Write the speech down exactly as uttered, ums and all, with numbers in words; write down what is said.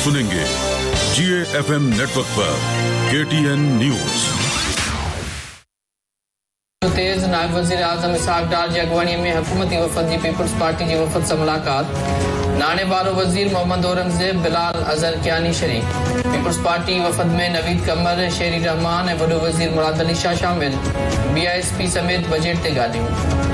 सुनेंगे जीए FM network पर KTN news. तेज नायब वजीर आजम इसहाक डार जी अगवानी में हुकूमती वफद जी पीपल्स पार्टी जी वफद से मुलाकात। नाने वारो वजीर मोहम्मद औरंगजेब बिलाल अजहर कियानी शरीक। पीपल्स पार्टी वफद में नवीद कमर शेरी रहमान ऐं वॾो वजीर मुराद अली शाह शामिल। बीआईएसपी समेत बजट ते ॻाल्हियूं।